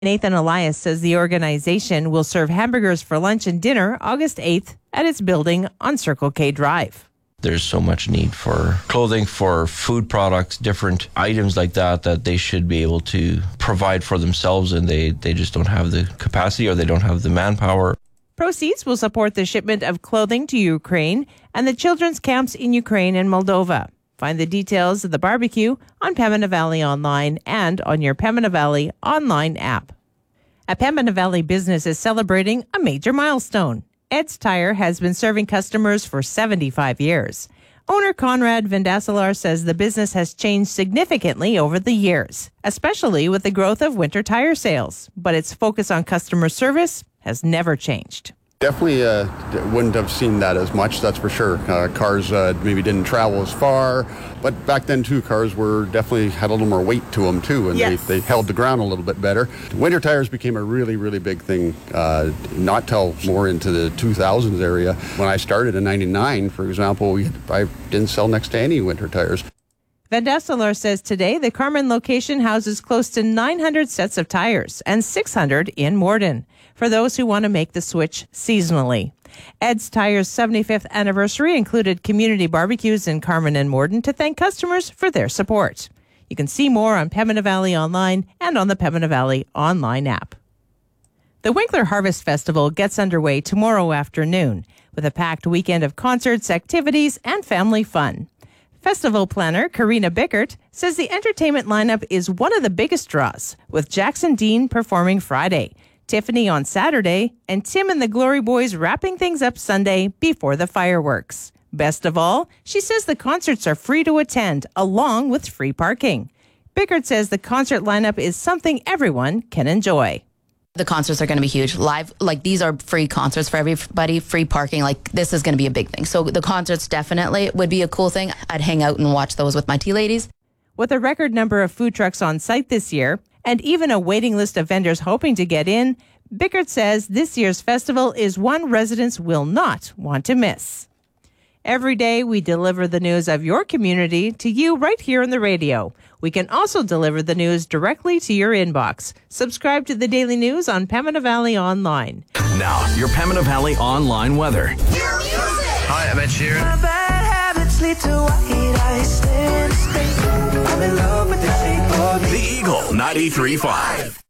Nathan Elias says the organization will serve hamburgers for lunch and dinner August 8th at its building on Circle K Drive. There's so much need for clothing, for food products, different items like that they should be able to provide for themselves, and they just don't have the capacity or they don't have the manpower. Proceeds will support the shipment of clothing to Ukraine and the children's camps in Ukraine and Moldova. Find the details of the barbecue on Pembina Valley Online and on your Pembina Valley online app. A Pembina Valley business is celebrating a major milestone. Ed's Tire has been serving customers for 75 years. Owner Conrad Vandasselaar says the business has changed significantly over the years, especially with the growth of winter tire sales. But its focus on customer service has never changed. Definitely wouldn't have seen that as much, that's for sure. Cars maybe didn't travel as far, but back then too, cars definitely had a little more weight to them too, and yes, they held the ground a little bit better. Winter tires became a really, really big thing, not till more into the 2000s area. When I started in 99, for example, I didn't sell next to any winter tires. Vandasselaar says today the Carman location houses close to 900 sets of tires and 600 in Morden for those who want to make the switch seasonally. Ed's Tire's 75th anniversary included community barbecues in Carman and Morden to thank customers for their support. You can see more on Pembina Valley Online and on the Pembina Valley Online app. The Winkler Harvest Festival gets underway tomorrow afternoon with a packed weekend of concerts, activities, and family fun. Festival planner Karina Bickert says the entertainment lineup is one of the biggest draws, with Jackson Dean performing Friday, Tiffany on Saturday, and Tim and the Glory Boys wrapping things up Sunday before the fireworks. Best of all, she says the concerts are free to attend, along with free parking. Bickert says the concert lineup is something everyone can enjoy. The concerts are going to be huge. Live, these are free concerts for everybody, free parking. This is going to be a big thing. So the concerts definitely would be a cool thing. I'd hang out and watch those with my tea ladies. With a record number of food trucks on site this year, and even a waiting list of vendors hoping to get in, Bickert says this year's festival is one residents will not want to miss. Every day, we deliver the news of your community to you right here on the radio. We can also deliver the news directly to your inbox. Subscribe to the Daily News on Pembina Valley Online. Now, your Pembina Valley Online weather. Hi, I'm Ed Sheeran. My bad habits lead to white eyes. I'm in love with the shape of The Eagle 93.5.